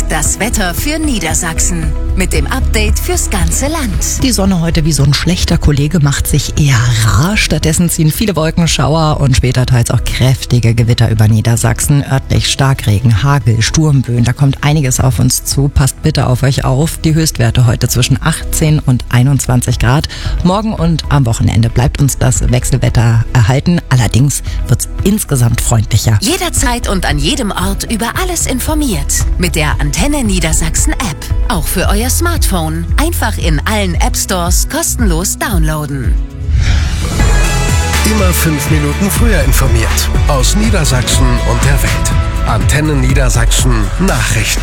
Das Wetter für Niedersachsen mit dem Update fürs ganze Land. Die Sonne heute wie so ein schlechter Kollege macht sich eher rar. Stattdessen ziehen viele Wolkenschauer und später teils auch kräftige Gewitter über Niedersachsen. Örtlich Starkregen, Hagel, Sturmböen, da kommt einiges auf uns zu. Passt bitte auf euch auf. Die Höchstwerte heute zwischen 18 und 21 Grad. Morgen und am Wochenende bleibt uns das Wechselwetter erhalten. Allerdings wird's insgesamt freundlicher. Jederzeit und an jedem Ort über alles informiert. Mit der Antenne Niedersachsen App. Auch für euer Smartphone. Einfach in allen App Stores kostenlos downloaden. Immer 5 Minuten früher informiert. Aus Niedersachsen und der Welt. Antenne Niedersachsen Nachrichten.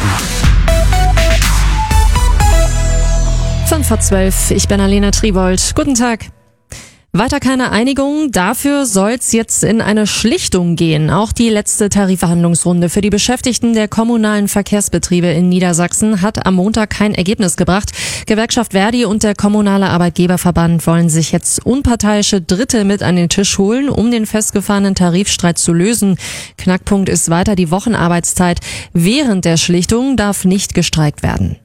11:05, ich bin Alena Tribold. Guten Tag. Weiter keine Einigung, dafür soll's jetzt in eine Schlichtung gehen. Auch die letzte Tarifverhandlungsrunde für die Beschäftigten der kommunalen Verkehrsbetriebe in Niedersachsen hat am Montag kein Ergebnis gebracht. Gewerkschaft Verdi und der kommunale Arbeitgeberverband wollen sich jetzt unparteiische Dritte mit an den Tisch holen, um den festgefahrenen Tarifstreit zu lösen. Knackpunkt ist weiter die Wochenarbeitszeit. Während der Schlichtung darf nicht gestreikt werden.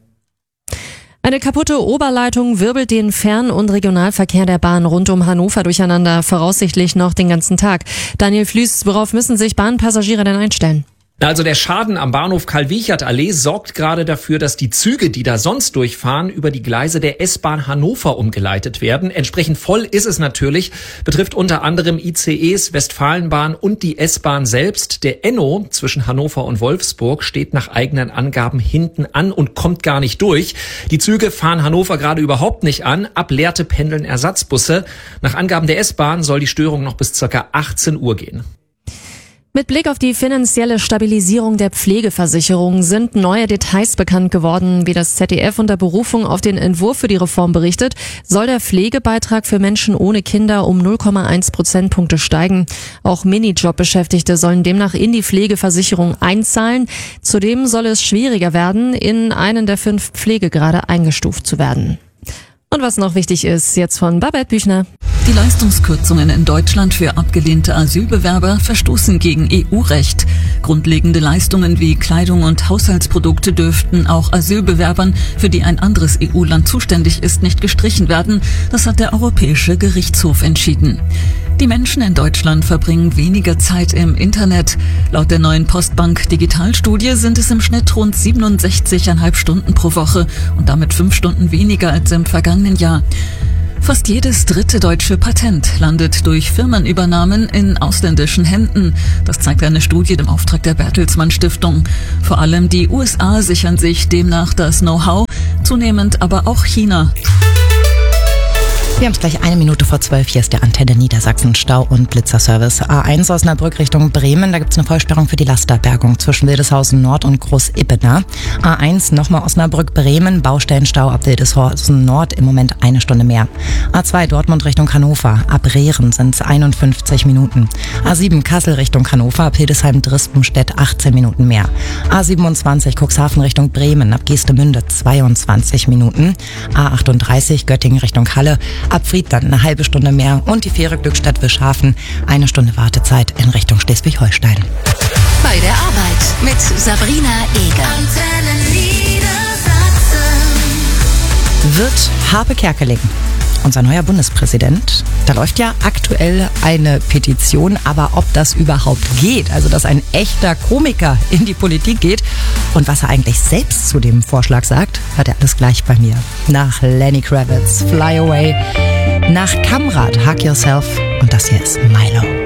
Eine kaputte Oberleitung wirbelt den Fern- und Regionalverkehr der Bahn rund um Hannover durcheinander, voraussichtlich noch den ganzen Tag. Daniel Flüß, worauf müssen sich Bahnpassagiere denn einstellen? Also der Schaden am Bahnhof Karl-Wiechert-Allee sorgt gerade dafür, dass die Züge, die da sonst durchfahren, über die Gleise der S-Bahn Hannover umgeleitet werden. Entsprechend voll ist es natürlich, betrifft unter anderem ICEs, Westfalenbahn und die S-Bahn selbst. Der Enno zwischen Hannover und Wolfsburg steht nach eigenen Angaben hinten an und kommt gar nicht durch. Die Züge fahren Hannover gerade überhaupt nicht an. Ab Lehrte pendeln Ersatzbusse. Nach Angaben der S-Bahn soll die Störung noch bis ca. 18 Uhr gehen. Mit Blick auf die finanzielle Stabilisierung der Pflegeversicherung sind neue Details bekannt geworden. Wie das ZDF unter Berufung auf den Entwurf für die Reform berichtet, soll der Pflegebeitrag für Menschen ohne Kinder um 0,1 Prozentpunkte steigen. Auch Minijobbeschäftigte sollen demnach in die Pflegeversicherung einzahlen. Zudem soll es schwieriger werden, in einen der 5 Pflegegrade eingestuft zu werden. Und was noch wichtig ist, jetzt von Babette Büchner. Die Leistungskürzungen in Deutschland für abgelehnte Asylbewerber verstoßen gegen EU-Recht. Grundlegende Leistungen wie Kleidung und Haushaltsprodukte dürften auch Asylbewerbern, für die ein anderes EU-Land zuständig ist, nicht gestrichen werden. Das hat der Europäische Gerichtshof entschieden. Die Menschen in Deutschland verbringen weniger Zeit im Internet. Laut der neuen Postbank Digitalstudie sind es im Schnitt rund 67,5 Stunden pro Woche und damit 5 Stunden weniger als im vergangenen Jahr. Fast jedes dritte deutsche Patent landet durch Firmenübernahmen in ausländischen Händen. Das zeigt eine Studie im Auftrag der Bertelsmann Stiftung. Vor allem die USA sichern sich demnach das Know-how, zunehmend aber auch China. Wir haben es gleich 1:01. Hier ist der Antenne Niedersachsen Stau- und Blitzerservice. A1 Osnabrück Richtung Bremen, da gibt es eine Vollsperrung für die Lasterbergung zwischen Wildeshausen Nord und Groß-Ippener. A1 nochmal Osnabrück-Bremen, Baustellenstau ab Wildeshausen Nord, im Moment 1 Stunde mehr. A2 Dortmund Richtung Hannover, ab Rehren sind es 51 Minuten. A7 Kassel Richtung Hannover, ab Hildesheim-Drispenstedt 18 Minuten mehr. A27 Cuxhaven Richtung Bremen, ab Geestemünde 22 Minuten. A38 Göttingen Richtung Halle, ab Friedland eine halbe Stunde mehr und die Fähre Glückstadt-Wischhafen 1 Stunde Wartezeit in Richtung Schleswig-Holstein. Bei der Arbeit mit Sabrina Eger. Antenne Niedersachsen. Wird Harpe Kerkeling unser neuer Bundespräsident? Da läuft ja aktuell eine Petition, aber ob das überhaupt geht, also dass ein echter Komiker in die Politik geht und was er eigentlich selbst zu dem Vorschlag sagt, hört er alles gleich bei mir. Nach Lenny Kravitz, Fly Away, nach Kamrat, Hug Yourself und das hier ist Milo.